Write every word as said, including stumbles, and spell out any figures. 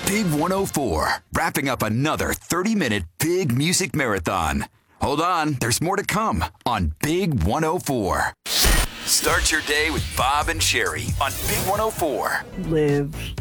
Big one oh four, wrapping up another thirty-minute big music marathon. Hold on, there's more to come on Big one oh four. Start your day with Bob and Sherry on Big one oh four. Live